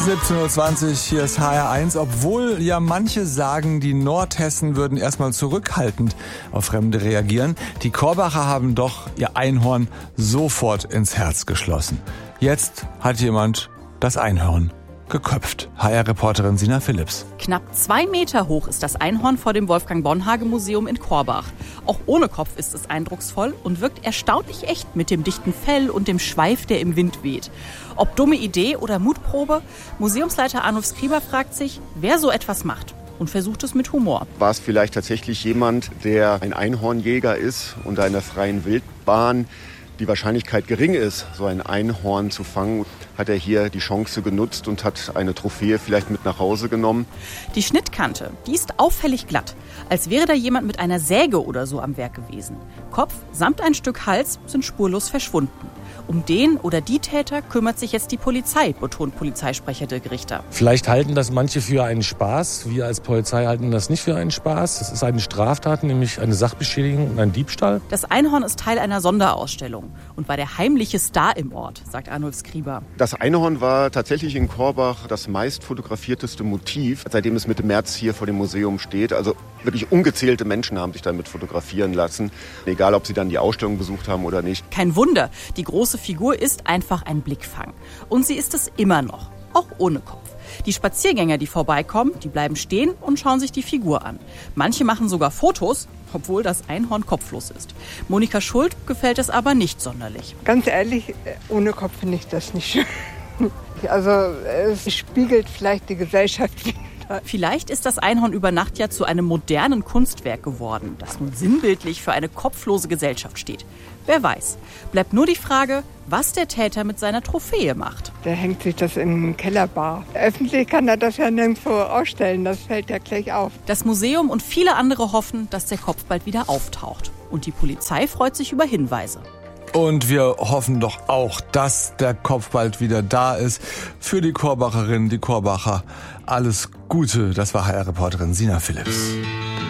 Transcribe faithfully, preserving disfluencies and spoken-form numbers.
siebzehn Uhr zwanzig, hier ist H R eins. Obwohl ja manche sagen, die Nordhessen würden erstmal zurückhaltend auf Fremde reagieren, die Korbacher haben doch ihr Einhorn sofort ins Herz geschlossen. Jetzt hat jemand das Einhorn geköpft. H R-Reporterin Sina Philipps. Knapp zwei Meter hoch ist das Einhorn vor dem Wolfgang-Bonhage-Museum in Korbach. Auch ohne Kopf ist es eindrucksvoll und wirkt erstaunlich echt mit dem dichten Fell und dem Schweif, der im Wind weht. Ob dumme Idee oder Mutprobe? Museumsleiter Arnulf Skriber fragt sich, wer so etwas macht. Und versucht es mit Humor. War es vielleicht tatsächlich jemand, der ein Einhornjäger ist und in der freien Wildbahn die Wahrscheinlichkeit gering ist, so ein Einhorn zu fangen, hat er hier die Chance genutzt und hat eine Trophäe vielleicht mit nach Hause genommen. Die Schnittkante, die ist auffällig glatt, als wäre da jemand mit einer Säge oder so am Werk gewesen. Kopf samt ein Stück Hals sind spurlos verschwunden. Um den oder die Täter kümmert sich jetzt die Polizei, betont Polizeisprecher Dirk Richter. Vielleicht halten das manche für einen Spaß. Wir als Polizei halten das nicht für einen Spaß. Das ist eine Straftat, nämlich eine Sachbeschädigung und ein Diebstahl. Das Einhorn ist Teil einer Sonderausstellung und war der heimliche Star im Ort, sagt Arnulf Skriber. Das Einhorn war tatsächlich in Korbach das meist fotografierteste Motiv, seitdem es Mitte März hier vor dem Museum steht. Also wirklich ungezählte Menschen haben sich damit fotografieren lassen, egal ob sie dann die Ausstellung besucht haben oder nicht. Kein Wunder, die große Figur ist einfach ein Blickfang. Und sie ist es immer noch, auch ohne Kopf. Die Spaziergänger, die vorbeikommen, die bleiben stehen und schauen sich die Figur an. Manche machen sogar Fotos, obwohl das Einhorn kopflos ist. Monika Schuld gefällt es aber nicht sonderlich. Ganz ehrlich, ohne Kopf finde ich das nicht schön. Also es spiegelt vielleicht die Gesellschaft wieder. Vielleicht ist das Einhorn über Nacht ja zu einem modernen Kunstwerk geworden, das nun sinnbildlich für eine kopflose Gesellschaft steht. Wer weiß. Bleibt nur die Frage, was der Täter mit seiner Trophäe macht. Der hängt sich das in den Kellerbar. Öffentlich kann er das ja nirgendwo ausstellen, das fällt ja gleich auf. Das Museum und viele andere hoffen, dass der Kopf bald wieder auftaucht. Und die Polizei freut sich über Hinweise. Und wir hoffen doch auch, dass der Kopf bald wieder da ist. Für die Korbacherinnen, die Korbacher. Alles Gute. Das war H R-Reporterin Sina Philipps.